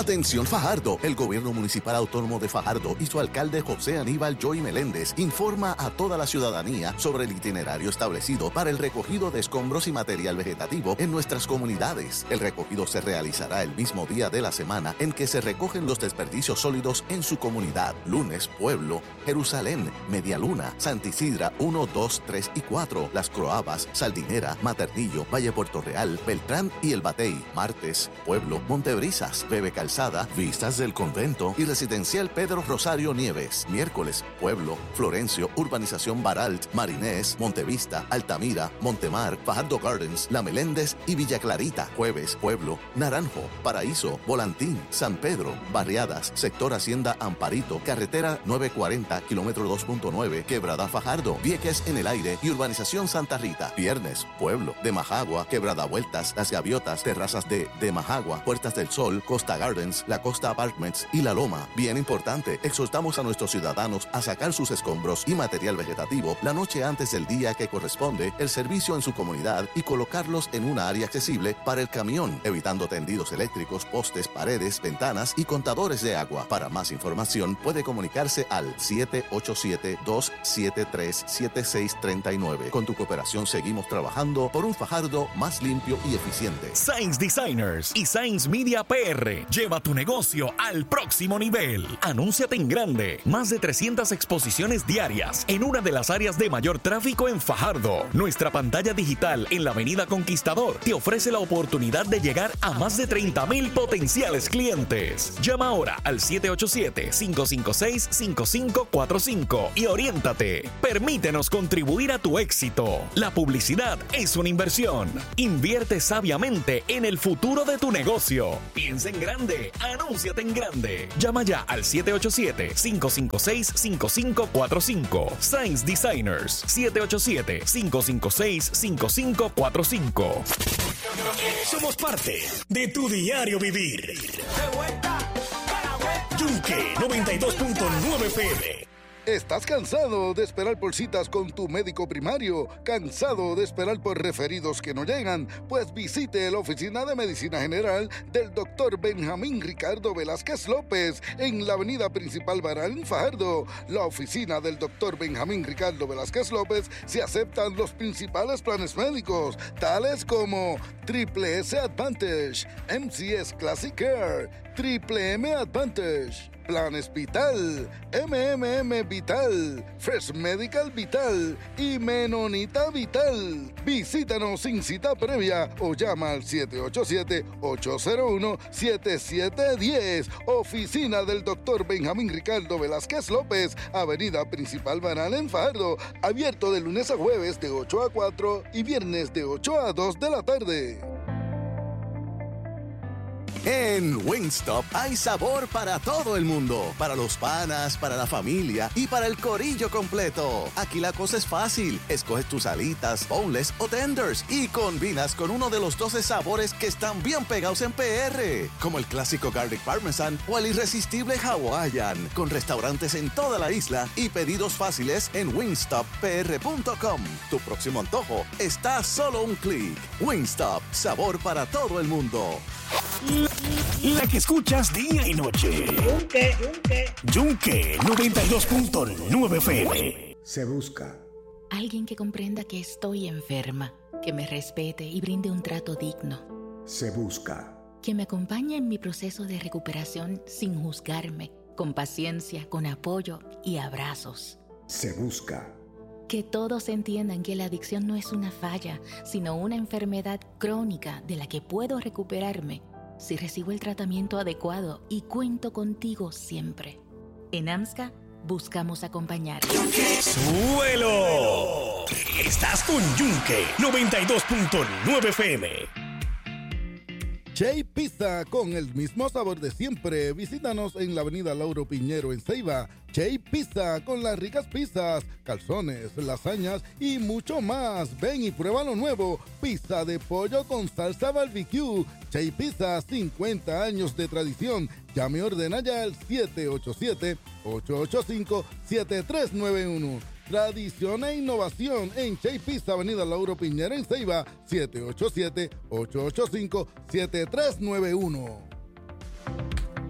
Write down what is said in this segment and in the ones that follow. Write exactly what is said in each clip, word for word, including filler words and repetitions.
Atención Fajardo, el gobierno municipal autónomo de Fajardo y su alcalde José Aníbal Joy Meléndez informa a toda la ciudadanía sobre el itinerario establecido para el recogido de escombros y material vegetativo en nuestras comunidades. El recogido se realizará el mismo día de la semana en que se recogen los desperdicios sólidos en su comunidad. Lunes, Pueblo, Jerusalén, Medialuna, Santisidra uno, dos, tres y cuatro, Las Croabas, Saldinera, Maternillo, Valle Puerto Real, Beltrán y El Batey. Martes, Pueblo, Montebrisas, Bebe Calzada, Vistas del Convento y Residencial Pedro Rosario Nieves. Miércoles, Pueblo, Florencio, Urbanización Baralt, Marinés, Montevista, Altamira, Montemar, Fajardo Gardens, La Meléndez y Villa Clarita. Jueves, Pueblo, Naranjo, Paraíso, Volantín, San Pedro, Barriadas, Sector Hacienda Amparito, Carretera novecientos cuarenta, kilómetro dos punto nueve, Quebrada Fajardo, Vieques en el Aire y Urbanización Santa Rita. Viernes, Pueblo, de Majagua, Quebrada Vueltas, Las Gaviotas, Terrazas de De Majagua, Puertas del Sol, Costa Gardens, La Costa Apartments y La Loma. Bien importante, exhortamos a nuestros ciudadanos a sacar sus escombros y material vegetativo la noche antes del día que corresponde el servicio en su comunidad y colocarlos en una área accesible para el camión, evitando tendidos eléctricos, postes, paredes, ventanas y contadores de agua. Para más información puede comunicarse al siete ocho siete, dos siete tres, siete seis tres nueve. Con tu cooperación seguimos trabajando por un Fajardo más limpio y eficiente. Sainz Designers y Sainz Media P R. Lleva tu negocio al próximo nivel. Anúnciate en grande. Más de trescientas exposiciones diarias en una de las áreas de mayor tráfico en Fajardo. Nuestra pantalla digital en la Avenida Conquistador te ofrece la oportunidad de llegar a más de treinta mil potenciales clientes. Llama ahora al siete ocho siete, cinco cinco seis, cinco cinco cuatro cinco y oriéntate. Permítenos contribuir a tu éxito. La publicidad es una inversión. Invierte sabiamente en el futuro de tu negocio. Piensa en grande. Anúnciate en grande. Llama ya al siete ocho siete, cinco cinco seis, cinco cinco cuatro cinco. Sainz Designers. siete ocho siete, cinco cinco seis, cinco cinco cuatro cinco. Somos parte de tu diario vivir. Yunque noventa y dos punto nueve F M. ¿Estás cansado de esperar por citas con tu médico primario? ¿Cansado de esperar por referidos que no llegan? Pues visite la Oficina de Medicina General del doctor Benjamín Ricardo Velázquez López en la avenida principal Baral en Fajardo. La oficina del doctor Benjamín Ricardo Velázquez López se aceptan los principales planes médicos, tales como Triple S Advantage, M C S Classic Care, Triple M Advantage, Planes Vital, M M M Vital, Fresh Medical Vital y Menonita Vital. Visítanos sin cita previa o llama al siete ocho siete, ocho cero uno, siete siete uno cero. Oficina del doctor Benjamín Ricardo Velázquez López, avenida principal Banal en Fajardo. Abierto de lunes a jueves de ocho a cuatro y viernes de ocho a dos de la tarde. En Wingstop hay sabor para todo el mundo, para los panas, para la familia y para el corillo completo. Aquí la cosa es fácil, escoges tus alitas, boneless o tenders y combinas con uno de los doce sabores que están bien pegados en P R, como el clásico Garlic Parmesan o el irresistible Hawaiian, con restaurantes en toda la isla y pedidos fáciles en wingstop p r punto com. Tu próximo antojo está a solo un clic. Wingstop, sabor para todo el mundo. La que escuchas día y noche. Yunque, Yunque. Yunque noventa y dos punto nueve F M. Se busca alguien que comprenda que estoy enferma, que me respete y brinde un trato digno. Se busca que me acompañe en mi proceso de recuperación sin juzgarme, con paciencia, con apoyo y abrazos. Se busca que todos entiendan que la adicción no es una falla, sino una enfermedad crónica de la que puedo recuperarme si recibo el tratamiento adecuado y cuento contigo siempre. En AMSCA buscamos acompañar. ¡Suelo! Estás con Yunque noventa y dos punto nueve F M. Chay Pizza, con el mismo sabor de siempre. Visítanos en la avenida Lauro Piñero en Ceiba. Chay Pizza, con las ricas pizzas, calzones, lasañas y mucho más. Ven y prueba lo nuevo. Pizza de pollo con salsa barbecue. Chay Pizza, cincuenta años de tradición. Llame y ordena ya al siete ocho siete, ocho ocho cinco, siete tres nueve uno. Tradición e innovación en Chay Pizza, avenida Lauro Piñera en Ceiba, siete ocho siete, ocho ocho cinco, siete tres nueve uno.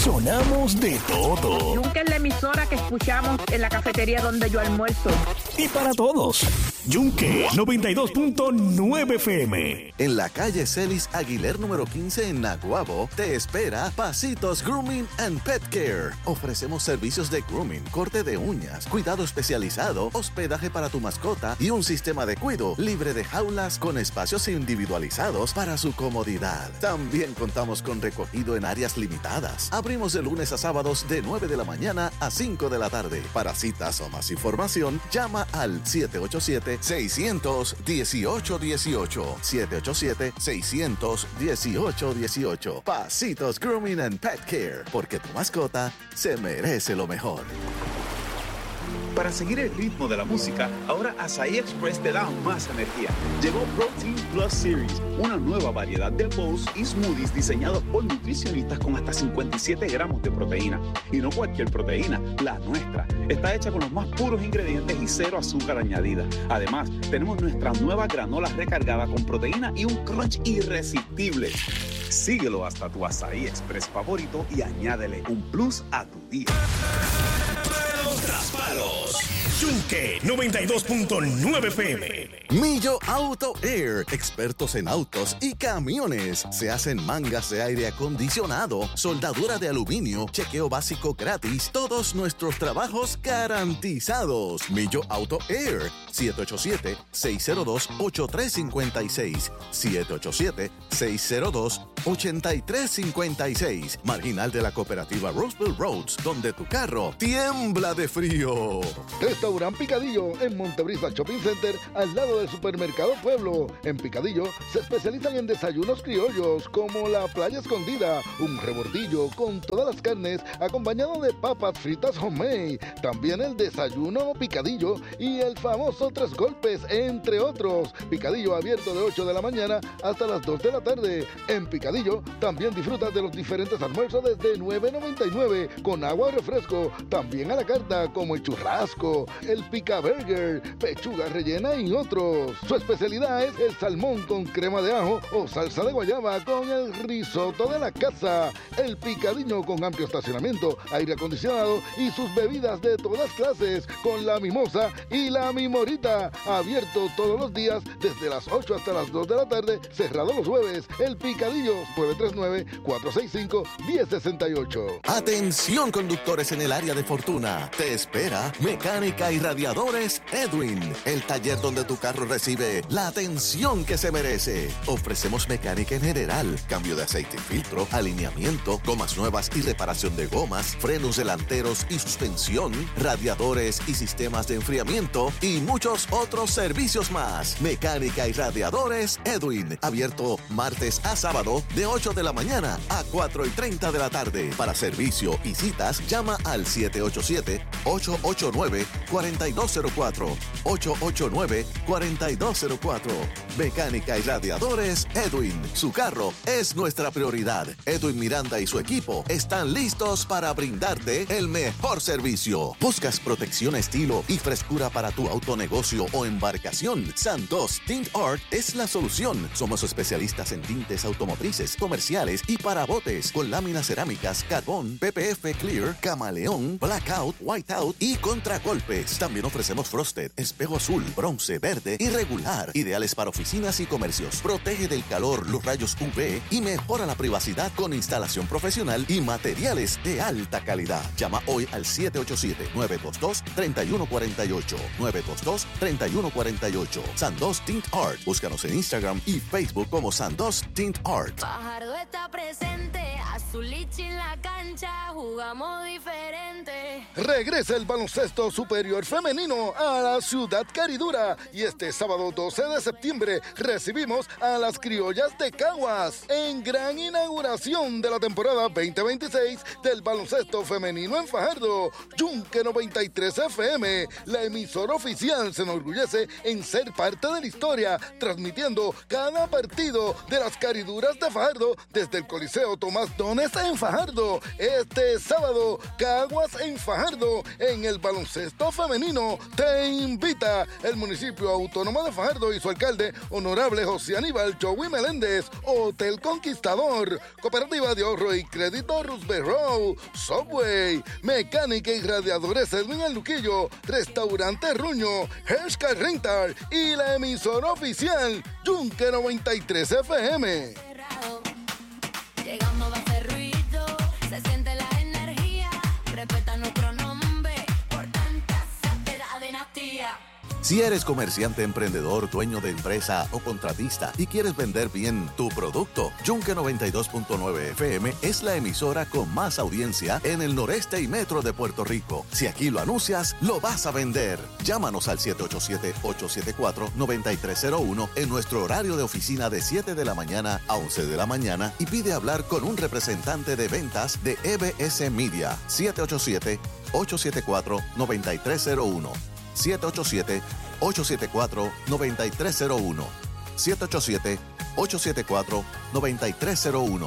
sonamos de todo. Yunque es la emisora que escuchamos en la cafetería donde yo almuerzo. Y para todos, Yunque noventa y dos punto nueve F M. En la calle Celis Aguiler número quince en Naguabo, te espera Pasitos Grooming and Pet Care. Ofrecemos servicios de grooming, corte de uñas, cuidado especializado, hospedaje para tu mascota y un sistema de cuido libre de jaulas con espacios individualizados para su comodidad. También contamos con recogido en áreas limitadas. Abrimos de lunes a sábados de nueve de la mañana a cinco de la tarde. Para citas o más información, llama al siete ocho siete, seis uno ocho, uno ocho. siete ocho siete, seis uno ocho, uno ocho. Pasitos Grooming and Pet Care, porque tu mascota se merece lo mejor. Para seguir el ritmo de la música, ahora Asahi Express te da más energía. Llegó Protein Plus Series, una nueva variedad de bowls y smoothies diseñados por nutricionistas con hasta cincuenta y siete gramos de proteína. Y no cualquier proteína, la nuestra. Está hecha con los más puros ingredientes y cero azúcar añadida. Además, tenemos nuestra nueva granola recargada con proteína y un crunch irresistible. Síguelo hasta tu Asahi Express favorito y añádele un plus a tu día. Tras palos. Yunque noventa y dos punto nueve F M. Millo Auto Air, expertos en autos y camiones. Se hacen mangas de aire acondicionado, soldadura de aluminio, chequeo básico gratis, todos nuestros trabajos garantizados. Millo Auto Air, siete ocho siete, seis cero dos, ocho tres cinco seis, siete ocho siete, seis cero dos, ocho tres cinco seis. Marginal de la cooperativa Roseville Roads, donde tu carro tiembla de frío. Restaurant Picadillo en Montebrisa Shopping Center, al lado del Supermercado Pueblo. En Picadillo se especializan en desayunos criollos como la playa escondida, un rebordillo con todas las carnes acompañado de papas fritas homemade. También el desayuno Picadillo y el famoso tres golpes, entre otros. Picadillo abierto de ocho de la mañana hasta las dos de la tarde. En Picadillo también disfrutas de los diferentes almuerzos desde nueve noventa y nueve con agua o refresco. También a la carta como el churrasco, el pica burger, pechuga rellena y otros. Su especialidad es el salmón con crema de ajo o salsa de guayaba con el risotto de la casa. El Picadillo con amplio estacionamiento, aire acondicionado y sus bebidas de todas clases con la mimosa y la mimorita. Abierto todos los días desde las ocho hasta las dos de la tarde, cerrado los jueves. El Picadillo nueve tres nueve, cuatro seis cinco, uno cero seis ocho. Atención conductores en el área de Fortuna. Te espera Mecánica y Radiadores Edwin, el taller donde tu carro recibe la atención que se merece. Ofrecemos mecánica en general, cambio de aceite y filtro, alineamiento, gomas nuevas y reparación de gomas, frenos delanteros y suspensión, radiadores y sistemas de enfriamiento y muchos otros servicios más. Mecánica y Radiadores Edwin, abierto martes a sábado de ocho de la mañana a cuatro y treinta de la tarde. Para servicio y citas, llama al siete ocho siete, ocho ocho nueve, cuatro dos cero cuatro, ocho ocho nueve, cuatro dos cero cuatro. Mecánica y Radiadores Edwin. Su carro es nuestra prioridad. Edwin Miranda y su equipo están listos para brindarte el mejor servicio. ¿Buscas protección, estilo y frescura para tu autonegocio o embarcación? Santos Tint Art es la solución. Somos especialistas en tintes automotrices, comerciales y para botes con láminas cerámicas, carbón, P P F Clear, camaleón, blackout, whiteout y contragolpes. También ofrecemos frosted, espejo azul, bronce, verde y regular, ideales para oficinas y comercios. Protege del calor, los rayos U V y mejora la privacidad con instalación profesional y materiales de alta calidad. Llama hoy al siete ocho siete, nueve dos dos, tres uno cuatro ocho, nueve dos dos, tres uno cuatro ocho. Sandos Tint Art. Búscanos en Instagram y Facebook como Sandos Tint Art. Fajardo está presente, Azulichi en la cancha, jugamos diferente. Regresa el baloncesto superior femenino a la ciudad caridura y este sábado doce de septiembre recibimos a las criollas de Caguas en gran inauguración de la temporada veinte veintiséis del baloncesto femenino en Fajardo. Yunque noventa y tres F M, la emisora oficial, se enorgullece en ser parte de la historia, transmitiendo cada partido de las cariduras de Fajardo desde el Coliseo Tomás Dones viernes en Fajardo. Este sábado, Caguas en Fajardo. En el baloncesto femenino te invita el municipio autónomo de Fajardo y su alcalde, honorable José Aníbal Joey Meléndez. Hotel Conquistador, Cooperativa de Ahorro y Crédito Roosevelt Road, Subway, Mecánica y Radiadores Edwin El Luquillo, Restaurante Ruño, Hershka Rental y la emisora oficial Yunque noventa y tres F M. Llegando va a hacer ruido, se siente la energía, respeta nuestro nombre por tanta sátira de dinastía. Si eres comerciante, emprendedor, dueño de empresa o contratista y quieres vender bien tu producto, Yunque noventa y dos punto nueve F M es la emisora con más audiencia en el noreste y metro de Puerto Rico. Si aquí lo anuncias, lo vas a vender. Llámanos al siete ocho siete, ocho siete cuatro, nueve tres cero uno en nuestro horario de oficina de siete de la mañana a once de la mañana y pide hablar con un representante de ventas de E B S Media. siete ocho siete, ocho siete cuatro, nueve tres cero uno. siete ocho siete, ocho siete cuatro, nueve tres cero uno. siete ocho siete, ocho siete cuatro, nueve tres cero uno.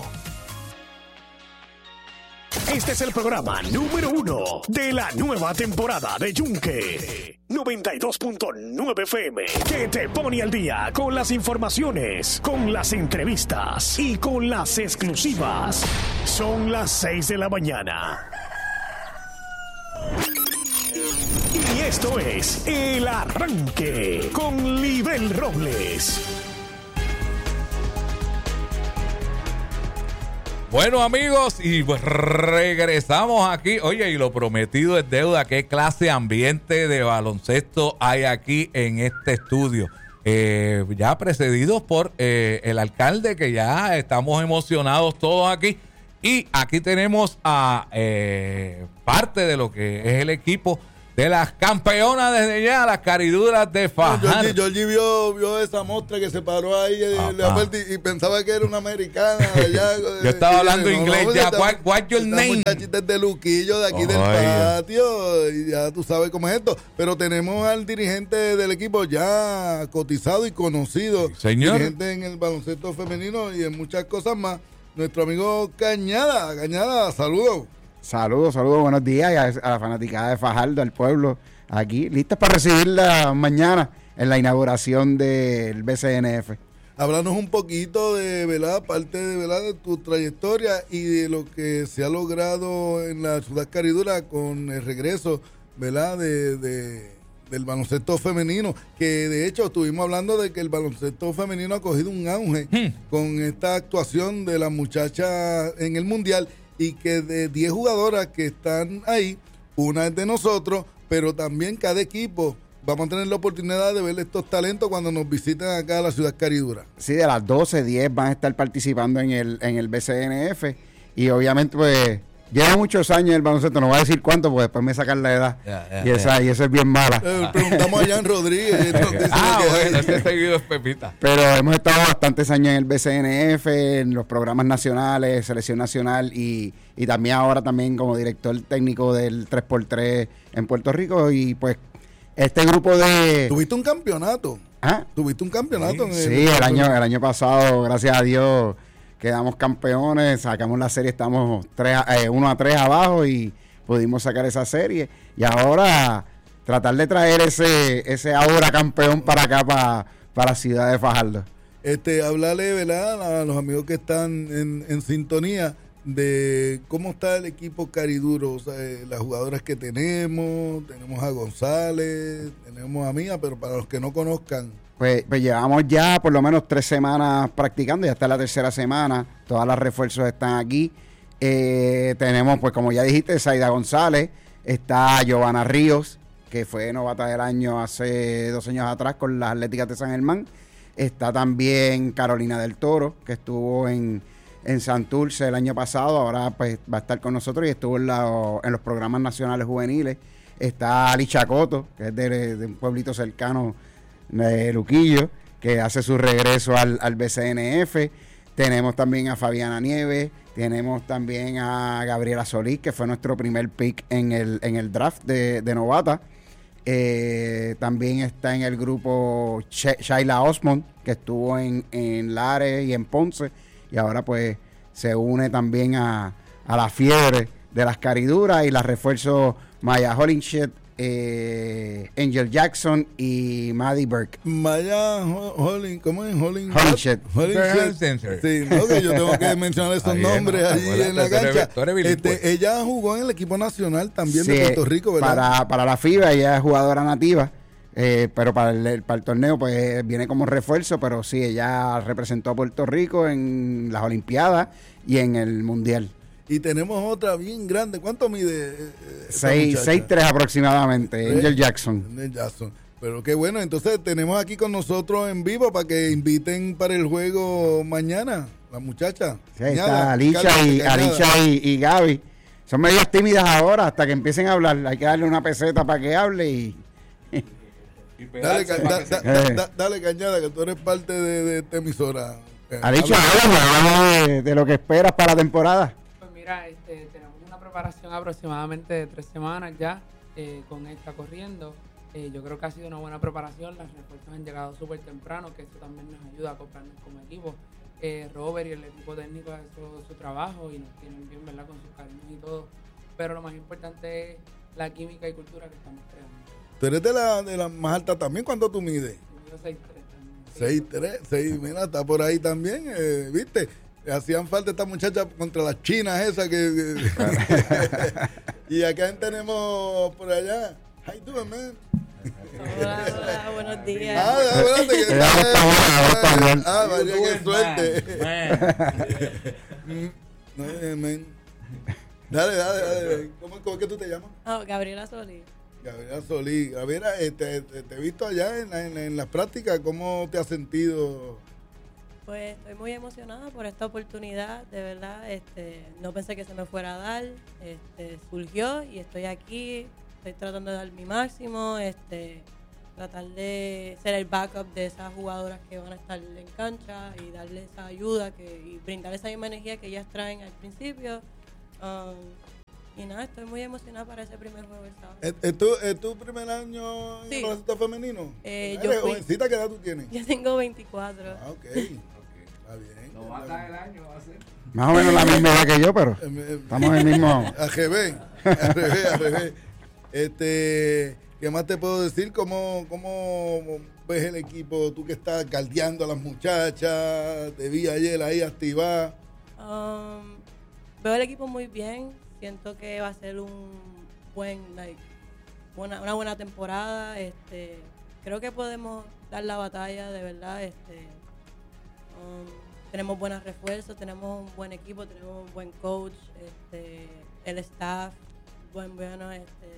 Este es el programa número uno de la nueva temporada de Yunque noventa y dos punto nueve F M, que te pone al día con las informaciones, con las entrevistas y con las exclusivas. Son las seis de la mañana. Y esto es El Arranque con Libel Robles. Bueno, amigos, y pues regresamos aquí. Oye, y lo prometido es deuda. ¿Qué clase de ambiente de baloncesto hay aquí en este estudio? Eh, ya precedidos por eh, el alcalde, que ya estamos emocionados todos aquí. Y aquí tenemos a eh, parte de lo que es el equipo de las campeonas desde ya, las Cariduras de Fajardo. Georgie, Georgie vio, vio esa mostra que se paró ahí ah, ah. Y, y pensaba que era una americana. Allá, yo estaba hablando no, inglés no, ya. Esta, what, what's your name? Muchachita de Luquillo de aquí oh, del patio. Y ya tú sabes cómo es esto. Pero tenemos al dirigente del equipo ya cotizado y conocido. Sí, señor. Dirigente en el baloncesto femenino y en muchas cosas más. Nuestro amigo Cañada. Cañada, saludos. Saludos, saludos, buenos días a la fanaticada de Fajardo, al pueblo, aquí, listos para recibirla mañana en la inauguración del B C N F. Háblanos un poquito de, ¿verdad?, parte de, ¿verdad?, de tu trayectoria y de lo que se ha logrado en la ciudad Caridura con el regreso, ¿verdad?, de, de, del baloncesto femenino, que de hecho estuvimos hablando de que el baloncesto femenino ha cogido un auge hmm. con esta actuación de las muchachas en el Mundial. Y que de diez jugadoras que están ahí, una es de nosotros, pero también cada equipo vamos a tener la oportunidad de ver estos talentos cuando nos visiten acá a la ciudad Caridura. Sí, de las doce, diez van a estar participando en el en el B C N F y obviamente pues lleva muchos años el baloncesto, no voy a decir cuánto porque después me sacan la edad yeah, yeah, y esa yeah. y eso es bien mala. Eh, preguntamos a Jan Rodríguez. ah, bueno, este seguido es Pepita. Pero hemos estado bastantes años en el B C N F, en los programas nacionales, selección nacional y, y también ahora también como director técnico del tres por tres en Puerto Rico y pues este grupo de... ¿Tuviste un campeonato? ¿Ah? ¿Tuviste un campeonato? Sí, en el, sí el, año, el año pasado, gracias a Dios... Quedamos campeones, sacamos la serie, estamos tres, eh, uno a tres abajo y pudimos sacar esa serie. Y ahora tratar de traer ese ese ahora campeón para acá, para, para la ciudad de Fajardo. Este, hablarle, ¿verdad?, a los amigos que están en, en sintonía de cómo está el equipo Cariduro, o sea, las jugadoras que tenemos, tenemos a González, tenemos a Mía, pero para los que no conozcan. Pues, pues llevamos ya por lo menos tres semanas practicando, ya está la tercera semana, todas las refuerzos están aquí. Eh, tenemos, pues como ya dijiste, Zaida González, está Giovanna Ríos, que fue novata del año hace dos años atrás con las Atléticas de San Germán. Está también Carolina del Toro, que estuvo en, en Santurce el año pasado, ahora pues va a estar con nosotros y estuvo en, la, en los programas nacionales juveniles. Está Ali Chacoto, que es de, de un pueblito cercano de Luquillo, que hace su regreso al, al B C N F. Tenemos también a Fabiana Nieves, tenemos también a Gabriela Solís, que fue nuestro primer pick en el, en el draft de, de novata. Eh, también está en el grupo Sh- Shaila Osmond, que estuvo en, en Lares y en Ponce, y ahora pues se une también a, a la fiebre de las cariduras y las refuerzos Maya Holinshed, eh, Angel Jackson y Maddie Burke. Maya Holling, ¿cómo es? Holling Holinshed. Sí, no, que yo tengo que mencionar esos nombres allí en la cancha. Este, ella jugó en el equipo nacional también sí, de Puerto Rico, ¿verdad? Para, para la FIBA, ella es jugadora nativa. Eh, pero para el, para el torneo pues viene como refuerzo, pero sí, ella representó a Puerto Rico en las Olimpiadas y en el Mundial. Y tenemos otra bien grande. ¿Cuánto mide? seis tres aproximadamente, ¿Eh? Angel Jackson. Angel Jackson. Pero qué bueno, entonces tenemos aquí con nosotros en vivo para que inviten para el juego mañana, las muchachas. Sí, está Alicia, y, Alicia y, y Gaby. Son medias tímidas ahora hasta que empiecen a hablar. Hay que darle una peseta para que hable y... Dale, ca da, da, da, da, dale, Cañada, que tú eres parte de, de esta emisora. Ha dicho algo de, de lo que esperas para la temporada. Pues mira, este, tenemos una preparación aproximadamente de tres semanas ya eh, con esta corriendo. Eh, yo creo que ha sido una buena preparación. Las refuerzos han llegado súper temprano, que eso también nos ayuda a acoplarnos como equipo. Eh, Robert y el equipo técnico han hecho su trabajo y nos tienen bien, ¿verdad? Con sus cariños y todo. Pero lo más importante es la química y cultura que estamos creando. Tú eres de la, de la más alta también. ¿Cuánto tú mides? Yo seis tres también. seis tres, seis, mira, está por ahí también, eh, ¿viste? Hacían falta estas muchachas contra las chinas esas que... que y acá tenemos por allá. How you doing, man? Hola, hola, buenos días. Ah, espérate que está. Ah, María, qué suerte. No, man. Dale, dale, dale. ¿Cómo, cómo es que tú te llamas? Oh, Gabriela Solís. Gabriela Solís. Gabriela, eh, te, te, te he visto allá en, en, en las prácticas. ¿Cómo te has sentido? Pues estoy muy emocionada por esta oportunidad, de verdad. Este, no pensé que se me fuera a dar. Este, surgió y estoy aquí. Estoy tratando de dar mi máximo, este, tratar de ser el backup de esas jugadoras que van a estar en cancha y darle esa ayuda que, y brindar esa misma energía que ellas traen al principio. Um, y nada, estoy muy emocionada para ese primer juego del sábado. ¿Es, es, tu, ¿Es tu primer año en sí. el baloncesto femenino? Eh, ¿Eres jovencita? ¿Qué edad tú tienes? Yo tengo veinticuatro. Ah, ok. okay. Está bien. No va a caer el año, va a ser. Más o menos la misma edad que yo, pero estamos en el mismo... A G B, a G B, a G B. Este, ¿qué más te puedo decir? ¿Cómo, cómo ves el equipo? Tú que estás caldeando a las muchachas, te vi ayer ahí activada. Um, veo el equipo muy bien. Siento que va a ser un buen, like, buena, una buena temporada. Este, creo que podemos dar la batalla, de verdad. Este, um, tenemos buenos refuerzos, tenemos un buen equipo, tenemos un buen coach, este, el staff, buen, bueno, este.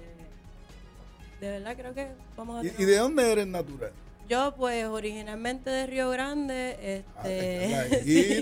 De verdad creo que vamos a... ¿Y, ¿Y de dónde eres natural? Yo pues originalmente de Río Grande, este... Ah, sí.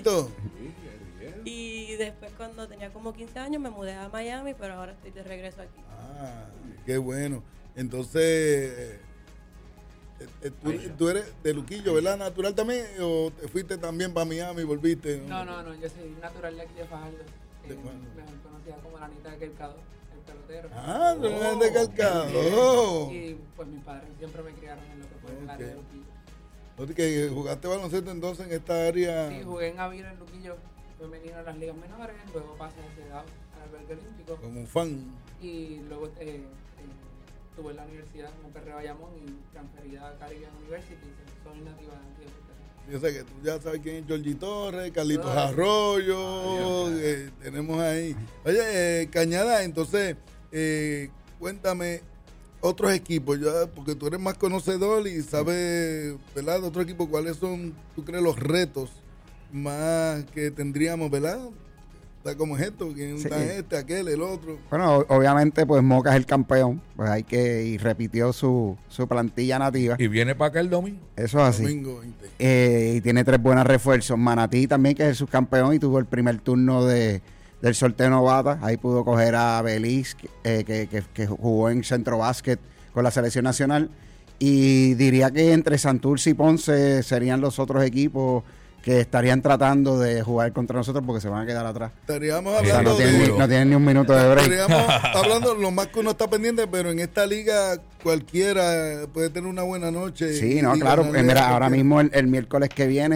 Y después cuando tenía como quince años me mudé a Miami, pero ahora estoy de regreso aquí. Ah, qué bueno. Entonces, eh, eh, tú, tú eres de Luquillo, ¿verdad? ¿Natural también? ¿O te fuiste también para Miami y volviste? No, no, no, yo soy natural de aquí de Fajardo. ¿De eh, mejor conocida como la Anita de Quelcado. Pelotero. Ah, no oh, de Calcado. Oh. Y pues mis padres siempre me criaron en lo que fue okay. el área de Luquillo. ¿No que jugaste baloncesto entonces en esta área? Sí, jugué en Avira, en Luquillo, femenino en las ligas menores, luego pasé a ese lado al albergue olímpico. Como un fan. Y luego eh, eh, estuve en la universidad como P R Bayamón y transferida a Caribbean University. Soy nativa de Puerto Rico. Yo sé que tú ya sabes quién es Georgie Torres, Carlitos oh. Arroyo, Ay, eh, tenemos ahí. Oye, eh, Cañada, entonces, eh, cuéntame otros equipos, ya, porque tú eres más conocedor y sabes, ¿verdad? De otro equipo, ¿cuáles son, tú crees, los retos más que tendríamos, ¿verdad? Está como es esto, quién sí. está este, aquel, el otro. Bueno, obviamente, pues Moca es el campeón, pues hay que, y repitió su, su plantilla nativa. Y viene para acá el domingo. Eso es así. Domingo veinte. Eh, y tiene tres buenos refuerzos. Manatí también, que es el subcampeón, y tuvo el primer turno de, del sorteo novata. Ahí pudo coger a Beliz, eh, que, que, que jugó en centro básquet con la selección nacional. Y diría que entre Santurce y Ponce serían los otros equipos que estarían tratando de jugar contra nosotros porque se van a quedar atrás. Estaríamos hablando o sea, no, tienen, de, ni, no tienen ni un minuto de break. Estaríamos hablando lo más que uno está pendiente, pero en esta liga cualquiera puede tener una buena noche. Sí, no, claro. Mira, ahora mismo el, el miércoles que viene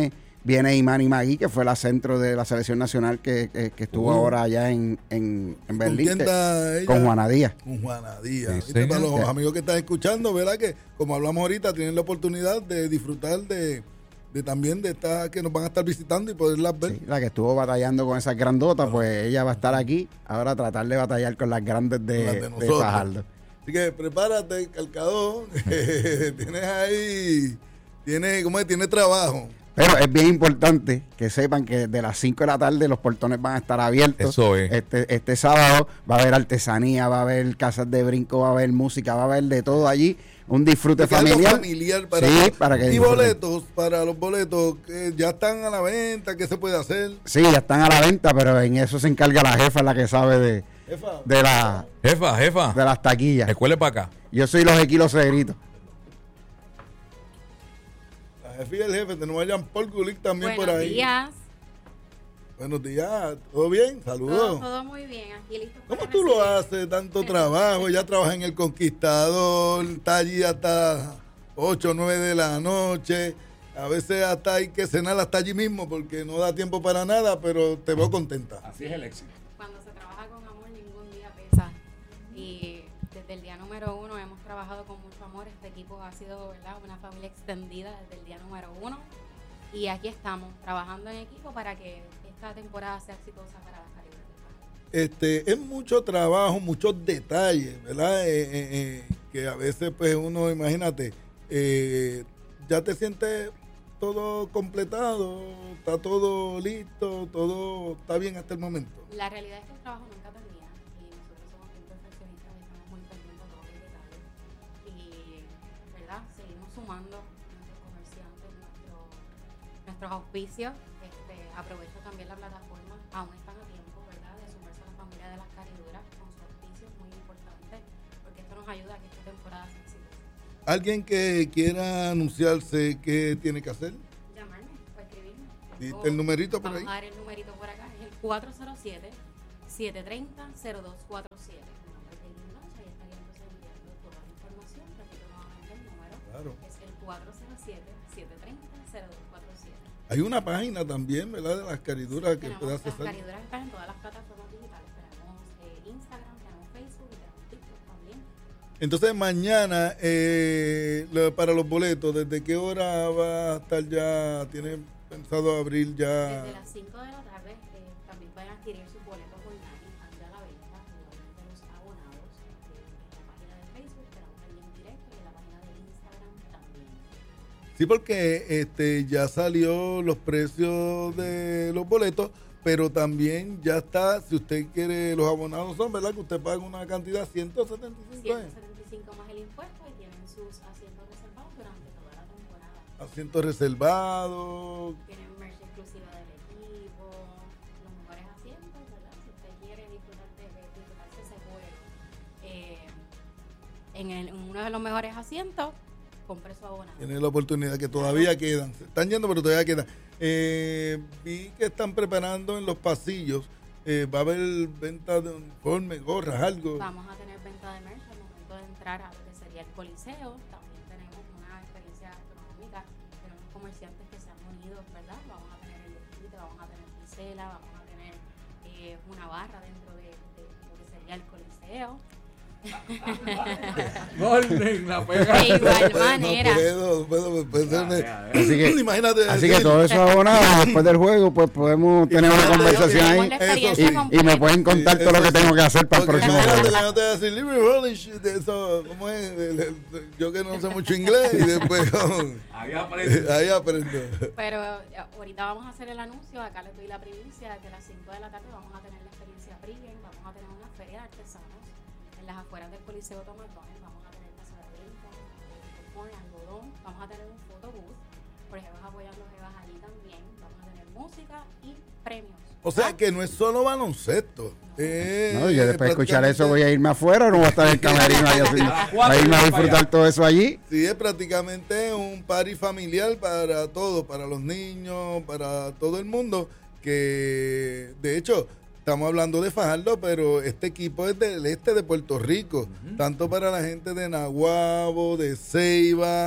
Viene Imani Magui, que fue la centro de la selección nacional que, que, que estuvo uh. ahora allá en, en, en Berlín. ¿Con quién está ella? Con Juana Díaz. Con Juana Díaz. Sí, sí, para los sí. amigos que están escuchando, ¿verdad? Que como hablamos ahorita, tienen la oportunidad de disfrutar de, de también de estas que nos van a estar visitando y poderlas ver. Sí, la que estuvo batallando con esas grandotas, bueno, pues ella va a estar aquí. Ahora a tratar de batallar con las grandes de, las de, de Fajardo. Así que prepárate, Calcadón. Tienes ahí, tiene, ¿cómo es? Tiene trabajo. Pero es bien importante que sepan que de las cinco de la tarde los portones van a estar abiertos. Eso es. Este, este sábado va a haber artesanía, va a haber casas de brinco, va a haber música, va a haber de todo allí. Un disfrute familiar. familiar para, sí, para que y disfruten. boletos, para los boletos, que ya están a la venta, ¿qué se puede hacer? Sí, ya están a la venta, pero en eso se encarga la jefa, la que sabe de, jefa. de, la, jefa, jefa. de las taquillas. Escuele para acá. Yo soy los equilos cedritos. Jefe y el jefe, tenemos a Jean Paul Gulick también Buenos por ahí. Buenos días. Buenos días, ¿todo bien? Saludos. Todo, todo muy bien, aquí listo. ¿Cómo tú lo haces? Tanto trabajo, ya trabajas en El Conquistador, está allí hasta ocho o nueve de la noche. A veces hasta hay que cenar hasta allí mismo porque no da tiempo para nada, pero te veo contenta. Así es el éxito. Cuando se trabaja con amor, ningún día pesa. Y desde el día número uno hemos trabajado con mucho amor. Este equipo ha sido, ¿verdad?, una familia extendida desde el día número uno. Y aquí estamos, trabajando en equipo para que esta temporada sea exitosa para las Caribes. Este, es mucho trabajo, muchos detalles, ¿verdad? Eh, eh, eh, que a veces, pues, uno, imagínate, eh, ya te sientes todo completado, está todo listo, todo está bien hasta el momento. La realidad es que el trabajo nunca termina y nosotros somos muy perfeccionistas y estamos muy pendientes de todos los detalles. Y, ¿verdad? Seguimos sumando nuestros comerciantes, nuestro, nuestros auspicios. Este, aprovecho también la plataforma, aún están a tiempo, ¿verdad?, de sumarse a la familia de las Cariduras con sus auspicios, muy importante, porque esto nos ayuda a que esta temporada sea exitosa. ¿Alguien que quiera anunciarse, qué tiene que hacer? Llamarme o escribirme. ¿Diste el numerito por ahí? Vamos a dar el numerito por acá, es el cuatro cero siete, siete tres cero, cero dos cuatro siete. Mi nombre es David Blancha y estaría entonces enviando toda la información. Repito nuevamente el número. Claro. Es el cuatro cero siete, siete tres cero, cero dos cuatro siete. Hay una página también, ¿verdad?, de las Cariduras que puede acceder. Las Cariduras están en todas las plataformas digitales. Tenemos eh, Instagram, tenemos Facebook y tenemos TikTok también. Entonces mañana, eh, lo- para los boletos, ¿desde qué hora va a estar ya? ¿Tiene pensado abrir ya? Desde las cinco de la tarde eh, también pueden adquirir sus boletos online, allá a la venta, igualmente los abonados eh, en la página de Facebook, tenemos el link directo y en la página de Instagram también. Sí, porque este ya salió los precios de los boletos, pero también ya está, si usted quiere, los abonados son, ¿verdad?, que usted paga una cantidad ciento setenta y cinco, ¿eh? ciento setenta y cinco más el impuesto y tienen sus asientos reservados durante toda la temporada. Asientos reservados. Tienen merch exclusiva del equipo, los mejores asientos, ¿verdad? Si usted quiere disfrutar de, de disfrutarse ese juego eh, en, el, en uno de los mejores asientos, compre su abonado. Tiene la oportunidad que todavía quedan. Se están yendo, pero todavía quedan. Eh, vi que están preparando en los pasillos. Eh, va a haber venta de uniformes, gorras, algo. Vamos a tener venta de merch al momento de entrar a lo que sería el Coliseo. También tenemos una experiencia gastronómica. Tenemos comerciantes que se han unido, ¿verdad? Vamos a tener el desfile, vamos a tener piscela, vamos a tener eh, una barra dentro de, de lo que sería el Coliseo. Golden, la pega. De igual No manera. puedo, no puedo, no puedo hacerme- Así que, Imagínate. así que decir- todo eso abonado después del juego, pues podemos tener una conversación ahí. Eso sí. Y me pueden contar Sí, todo lo eso que sí. tengo que hacer para el Porque próximo imagínate juego. que no te voy a decir libre rolling, de eso, ¿cómo es? El- el- Yo que no sé mucho inglés y después Ahí aprendo. ahí aprendo. Pero eh, ahorita vamos a hacer el anuncio, acá les doy la primicia de que a las cinco de la tarde vamos a tener la experiencia pregame, vamos a tener una feria de artesanos en las afueras del Coliseo Tomás Dones, vamos a tener casa de venta, popcorn, algodón, vamos a tener un photobooth, por ejemplo apoyando los Evas allí también, vamos a tener música y premios. O sea que no es solo baloncesto. Eh, No, yo después de escuchar prácticamente- eso voy a irme afuera, no voy a estar en el camerino ahí así. Voy a irme a disfrutar todo eso allí. Sí, es prácticamente un party familiar para todos, para los niños, para todo el mundo, que de hecho estamos hablando de Fajardo, pero este equipo es del este de Puerto Rico, tanto para la gente de Naguabo, de Ceiba,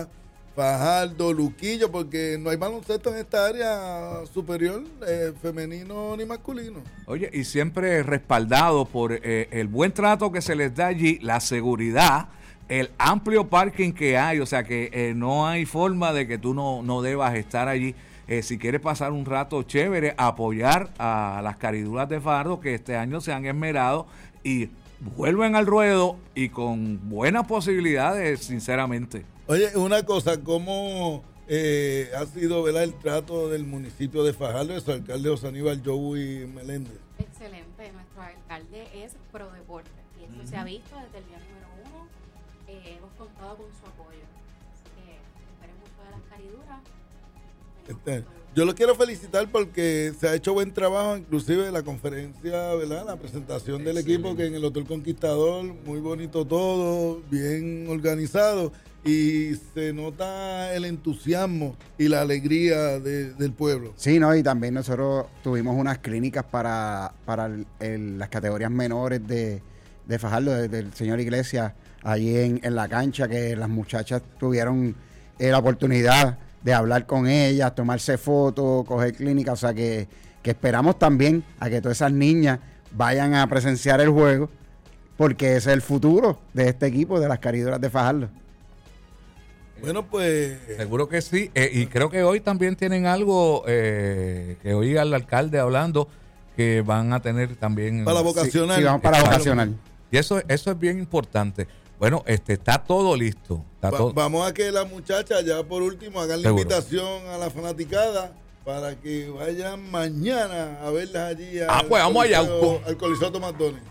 Fajardo, Luquillo, porque no hay baloncesto en esta área superior, eh, femenino ni masculino. Oye, y siempre respaldado por eh, el buen trato que se les da allí, la seguridad, el amplio parking que hay, o sea que eh, no hay forma de que tú no, no debas estar allí. Eh, si quieres pasar un rato chévere, apoyar a las Cariduras de Fajardo, que este año se han esmerado y vuelven al ruedo y con buenas posibilidades, sinceramente. Oye, una cosa, ¿cómo eh, ha sido, ¿verdad?, el trato del municipio de Fajardo, de su alcalde José Aníbal Joey Meléndez? Excelente, nuestro alcalde es pro deporte y eso uh-huh. se ha visto desde el día número uno. Eh, hemos contado con su apoyo. Así que esperen mucho de las Cariduras. Este, yo lo quiero felicitar porque se ha hecho buen trabajo, inclusive la conferencia, ¿verdad?, la presentación del Excelente. Equipo que en el Hotel Conquistador, muy bonito todo, bien organizado. Y se nota el entusiasmo y la alegría de, del pueblo. Sí, no, y también nosotros tuvimos unas clínicas para, para el, el, las categorías menores de, de Fajardo, del de señor Iglesias, allí en, en la cancha, que las muchachas tuvieron eh, la oportunidad de hablar con ellas, tomarse fotos, coger clínicas, o sea que, que esperamos también a que todas esas niñas vayan a presenciar el juego, porque ese es el futuro de este equipo, de las Cariduras de Fajardo. Bueno, pues... Seguro que sí. Eh, y creo que hoy también tienen algo eh, que oí al alcalde hablando que van a tener también... Para vocacional. Sí, sí, vamos para Exacto. vocacional. Y eso, eso es bien importante. Bueno, este está todo listo. Está Va, todo... Vamos a que las muchachas ya por último hagan Seguro. la invitación a la fanaticada para que vayan mañana a verlas allí al, ah, pues vamos allá. Coliseo, al Coliseo Tomás Dones.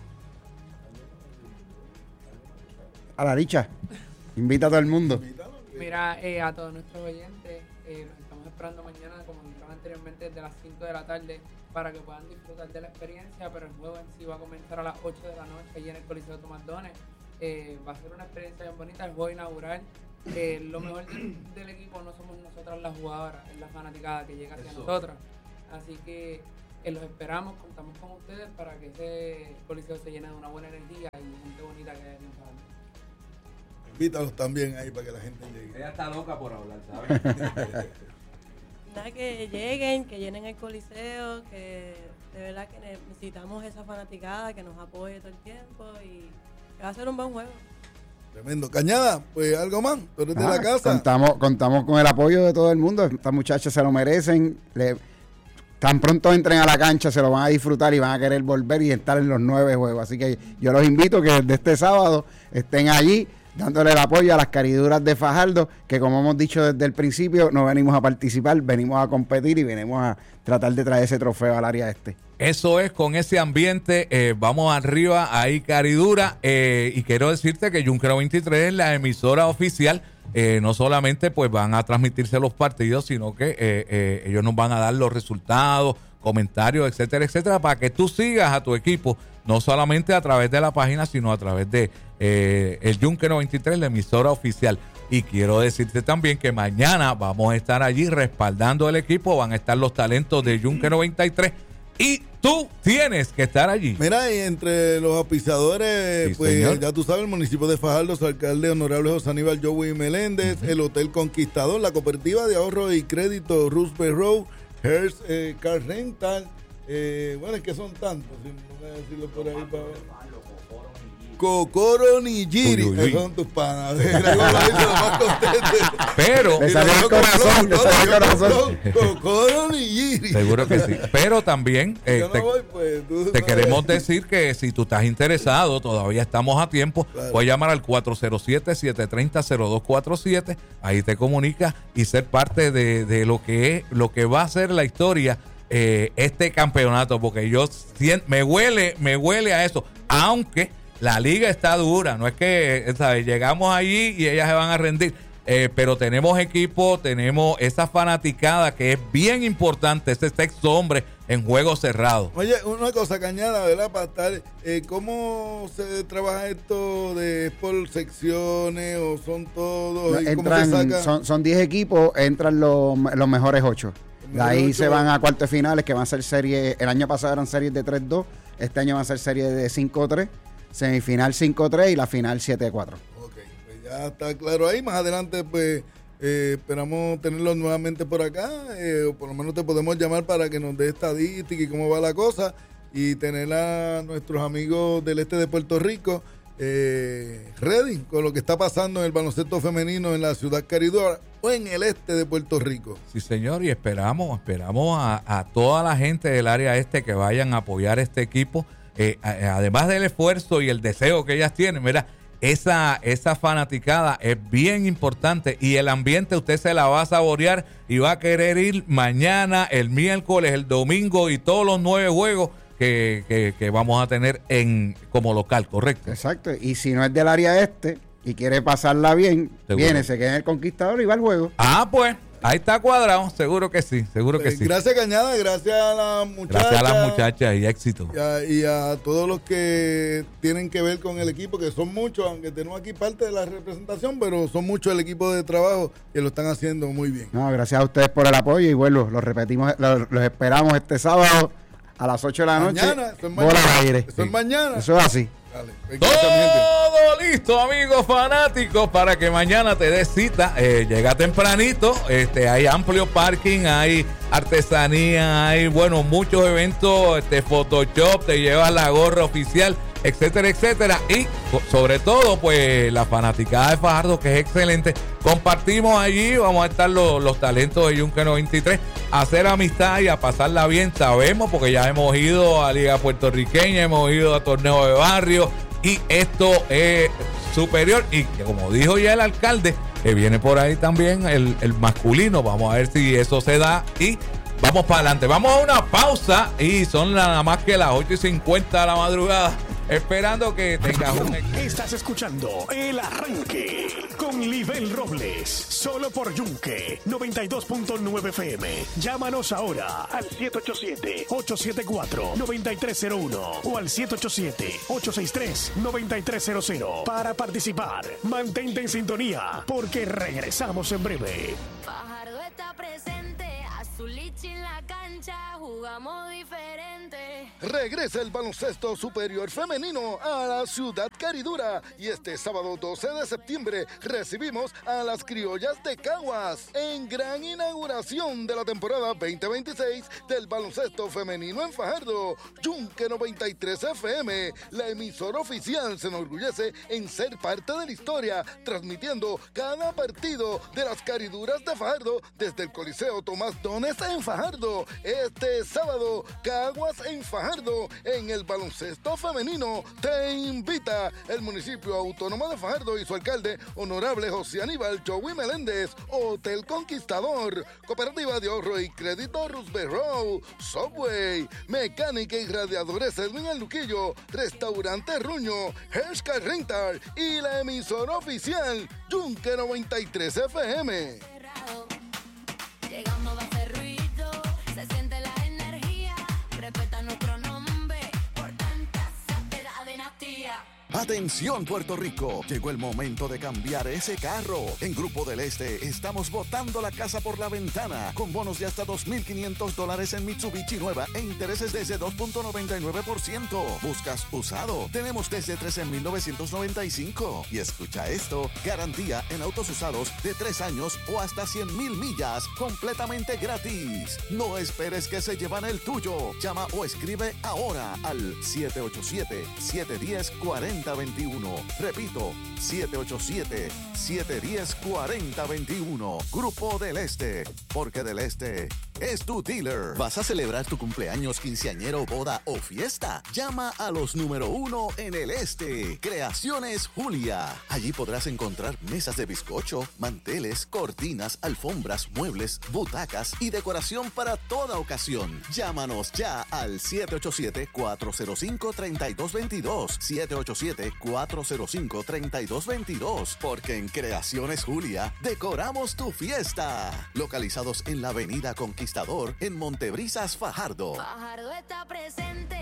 A la dicha. Invita a todo el mundo. Mira, eh, a todos nuestros oyentes, eh, los estamos esperando mañana, como dijeron anteriormente, desde las cinco de la tarde, para que puedan disfrutar de la experiencia, pero el juego en sí va a comenzar a las ocho de la noche allí en el Coliseo Tomás Dones. Eh, va a ser una experiencia bien bonita, el juego inaugural. Eh, lo mejor del, del equipo no somos nosotras las jugadoras, es la fanaticada que llega hacia Eso. nosotras. Así que eh, los esperamos, contamos con ustedes para que ese coliseo se llene de una buena energía y gente bonita que hay en Fajardo. Invítalos también ahí para que la gente llegue. Ella está loca por hablar, ¿sabes? Nada, que lleguen, que llenen el coliseo, que de verdad que necesitamos esa fanaticada que nos apoye todo el tiempo y que va a ser un buen juego. Tremendo. Cañada, pues algo más, tú eres de Ah, la casa. Contamos, contamos con el apoyo de todo el mundo. Estas muchachas se lo merecen. Le, tan pronto entren a la cancha se lo van a disfrutar y van a querer volver y estar en los nueve juegos. Así que yo los invito que desde este sábado estén allí dándole el apoyo a las Cariduras de Fajardo, que como hemos dicho desde el principio, no venimos a participar, venimos a competir y venimos a tratar de traer ese trofeo al área este. Eso es, con ese ambiente, eh, vamos arriba, ahí Caridura, eh, y quiero decirte que Junkero veintitrés es la emisora oficial, eh, no solamente pues van a transmitirse los partidos, sino que eh, eh, ellos nos van a dar los resultados, comentarios, etcétera, etcétera, para que tú sigas a tu equipo, no solamente a través de la página, sino a través de eh, el Junkero veintitrés, la emisora oficial. Y quiero decirte también que mañana vamos a estar allí respaldando el equipo, van a estar los talentos de Junkero veintitrés, y tú tienes que estar allí. Mira, y entre los auspiciadores, Sí, pues señor. ya tú sabes, el municipio de Fajardo, su alcalde honorable José Aníbal Joey Meléndez, uh-huh. el Hotel Conquistador, la cooperativa de ahorro y crédito Roosevelt Road, Hearst eh, Car Rental, eh, bueno, es que son tantos, si no voy a decirlo por ahí para ver. Cocoro Nigiri, Uy, uy, uy. esos son tus panas. Pero Le salió el corazón, le salió el corazón. Cocoro Nigiri. Seguro que sí. Pero también eh, Yo no te, voy, pues, tú te sabes. queremos decir que si tú estás interesado, todavía estamos a tiempo. Claro. Puedes llamar al cuatro cero siete, siete tres cero, cero dos cuatro siete. Ahí te comunicas y ser parte de, de lo que es, lo que va a ser la historia, eh, este campeonato. Porque yo sien- me huele, me huele a eso. Aunque la liga está dura, no es que, ¿sabes? Llegamos allí y ellas se van a rendir. Eh, pero tenemos equipo, tenemos esa fanaticada que es bien importante, ese sexto hombre en juego cerrado. Oye, una cosa, Cañada, ¿verdad? Para estar, eh, ¿cómo se trabaja esto de por secciones o son todos? No, ¿Y cómo se entran, saca? son, son diez equipos, entran los, los mejores ocho. De mejores ahí ocho. se van a cuartos finales, que van a ser series. El año pasado eran series de tres dos, este año van a ser series de cinco tres, semifinal cinco tres y la final siete cuatro. Ok, pues ya está claro ahí. Más adelante, pues, Eh, esperamos tenerlos nuevamente por acá, eh, o por lo menos te podemos llamar para que nos dé estadística y cómo va la cosa, y tener a nuestros amigos del este de Puerto Rico eh, ready con lo que está pasando en el baloncesto femenino en la ciudad Caridura o en el este de Puerto Rico. Sí, señor, y esperamos, esperamos a, a toda la gente del área este que vayan a apoyar este equipo, eh, a, además del esfuerzo y el deseo que ellas tienen. Mira, esa, esa fanaticada es bien importante y el ambiente usted se la va a saborear y va a querer ir mañana, el miércoles, el domingo y todos los nueve juegos que, que, que vamos a tener en como local, ¿correcto? Exacto, y si no es del área este y quiere pasarla bien, seguro. Viene, se queda en el Conquistador y va al juego. Ah, pues, ahí está cuadrado, seguro que sí, seguro que Eh, sí. Gracias, Cañada, gracias a las muchachas. Gracias a las muchachas y éxito. Y a, y a todos los que tienen que ver con el equipo, que son muchos, aunque tenemos aquí parte de la representación, pero son muchos el equipo de trabajo que lo están haciendo muy bien. No, gracias a ustedes por el apoyo y bueno, los repetimos, los, los esperamos este sábado a las ocho de la noche. Mañana, eso es bola mañana. al aire. Eso es mañana. Eso es así. Dale, Todo listo, amigos fanáticos, para que mañana te des cita. Eh, llega tempranito, este, hay amplio parking, hay artesanía, hay, bueno, muchos eventos, este, Photoshop, te llevas la gorra oficial, etcétera, etcétera. Y sobre todo, pues, la fanaticada de Fajardo, que es excelente. Compartimos allí, vamos a estar los, los talentos de Yunque noventa y tres, a hacer amistad y a pasarla bien. Sabemos, porque ya hemos ido a Liga Puertorriqueña, hemos ido a torneo de barrio, y esto es superior. Y que, como dijo ya el alcalde, que viene por ahí también el, el masculino. Vamos a ver si eso se da y vamos para adelante. Vamos a una pausa y son nada más que las ocho y cincuenta de la madrugada, esperando que tengas un... Estás escuchando El Arranque con Libel Robles, solo por Yunque noventa y dos punto nueve F M. Llámanos ahora al siete ocho siete, ocho siete cuatro, nueve tres cero uno o al siete ocho siete, ocho seis tres, nueve tres cero cero para participar. Mantente en sintonía porque regresamos en breve. Fajardo está presente, Azulich en la cancha, jugamos diferente. Regresa el baloncesto superior femenino a la ciudad Caridura y este sábado doce de septiembre recibimos a las criollas de Caguas en gran inauguración de la temporada veinte veintiséis del baloncesto femenino en Fajardo. Yunque noventa y tres F M, la emisora oficial, se enorgullece en ser parte de la historia, transmitiendo cada partido de las Cariduras de Fajardo desde el Coliseo Tomás Dones en Fajardo. Este sábado, Caguas en Fajardo, en el baloncesto femenino, te invita el municipio autónomo de Fajardo y su alcalde, honorable José Aníbal Joey Meléndez. Hotel Conquistador, Cooperativa de Ahorro y Crédito Roosevelt Road, Subway, Mecánica y Radiadores Edwin El Luquillo, Restaurante Ruño, Hershka Rental y la emisora oficial Yunque noventa y tres F M. Llegamos va a hacer ruido, se siente la energía, respeta nuestro nombre por tanta sátira de dinastía. Atención Puerto Rico, llegó el momento de cambiar ese carro. En Grupo del Este estamos botando la casa por la ventana con bonos de hasta dos mil quinientos dólares en Mitsubishi nueva e intereses desde dos punto noventa y nueve por ciento. ¿Buscas usado? Tenemos desde trece mil novecientos noventa y cinco. Y escucha esto, garantía en autos usados de tres años o hasta cien mil millas completamente gratis. No esperes que se llevan el tuyo. Llama o escribe ahora al siete ocho siete, siete uno cero, cuatro cero dos uno. Repito, siete ocho siete, siete uno cero, cuatro cero dos uno. Grupo del Este, porque del Este es tu dealer. ¿Vas a celebrar tu cumpleaños, quinceañero, boda o fiesta? Llama a los número uno en el Este. Creaciones Julia. Allí podrás encontrar mesas de bizcocho, manteles, cortinas, alfombras, muebles, butacas y decoración para toda ocasión. Llámanos ya al siete ocho siete, cuatro cero cinco, tres dos dos dos. siete ocho siete, cuatro cero cinco, tres dos dos dos. Porque en Creaciones Julia decoramos tu fiesta. Localizados en la avenida Conquistador en Montebrisas, Fajardo. Fajardo está presente,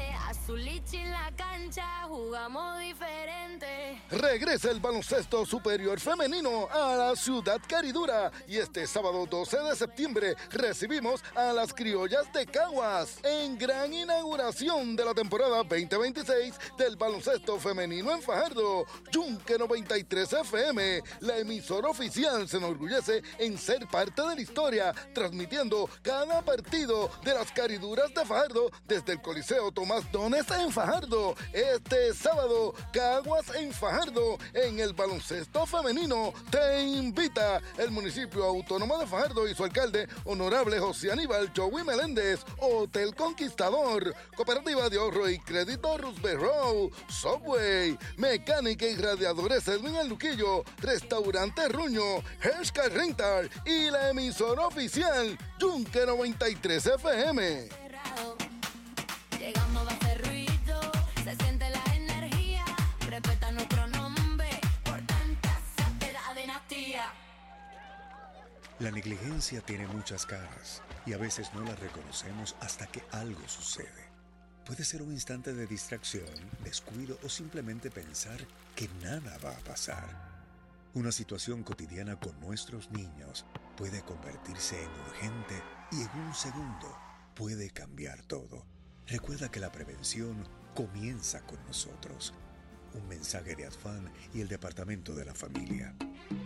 Azul lichi en la cancha, jugamos diferente. Regresa el baloncesto superior femenino a la ciudad caridura y este sábado doce de septiembre recibimos a las criollas de Caguas en gran inauguración de la temporada veinte veintiséis del baloncesto femenino en Fajardo. Yunque noventa y tres F M, la emisora oficial, se enorgullece en ser parte de la historia, transmitiendo cada partido de las cariduras de Fajardo desde el Coliseo Tomás Dones en Fajardo. Este sábado, Caguas en Fajardo, en el baloncesto femenino, te invita el municipio autónomo de Fajardo y su alcalde, honorable José Aníbal Joey Meléndez. Hotel Conquistador, Cooperativa de Ahorro y Crédito Roosevelt Road, Subway, Mecánica y Radiadores Edwin El Luquillo, Restaurante Ruño, Hershka Rental y la emisora oficial Yunque noventa y tres F M. Llegamos a hacer ruido, se siente la energía, respeta nuestro nombre por tanta sátira de dinastía. La negligencia tiene muchas caras y a veces no la reconocemos hasta que algo sucede. Puede ser un instante de distracción, descuido o simplemente pensar que nada va a pasar. Una situación cotidiana con nuestros niños puede convertirse en urgente y en un segundo puede cambiar todo. Recuerda que la prevención comienza con nosotros. Un mensaje de ADFAN y el Departamento de la Familia.